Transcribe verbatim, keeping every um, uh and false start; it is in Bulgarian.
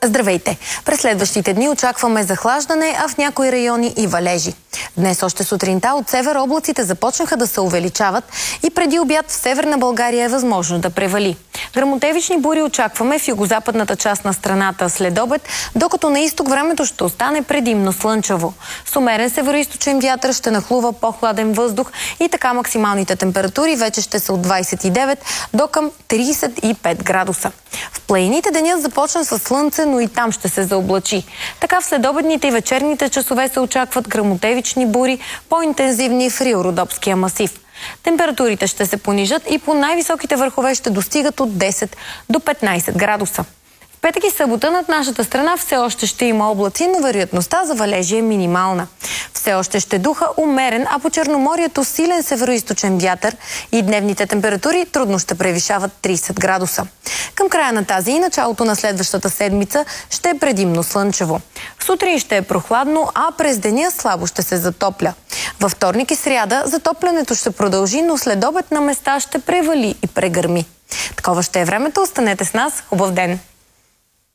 Здравейте! През следващите дни очакваме захлаждане, а в някои райони и валежи. Днес още сутринта от север облаците започнаха да се увеличават и преди обяд в северна България е възможно да превали. Гръмотевични бури очакваме в югозападната част на страната след обед, докато на изток времето ще остане предимно слънчево. С умерен североизточен вятър ще нахлува по-хладен въздух и така максималните температури вече ще са от двадесет и девет до към тридесет и пет градуса. В планините денят започна със слънце, но и там ще се заоблачи. Така в следобедните и вечерните часове се очакват гръмотевични бури, по-интензивни в Рило-Родопския масив. Температурите ще се понижат и по най-високите върхове ще достигат от десет до петнадесет градуса. В петък и събота над нашата страна все още ще има облаци, но вероятността за валежи е минимална. Все още ще духа умерен, а по Черноморието силен североизточен вятър и дневните температури трудно ще превишават тридесет градуса. Към края на тази и началото на следващата седмица ще е предимно слънчево. В сутрин ще е прохладно, а през деня слабо ще се затопля. Във вторник и сряда затоплянето ще продължи, но след обед на места ще превали и прегърми. Такова ще е времето. Останете с нас. Хубав ден!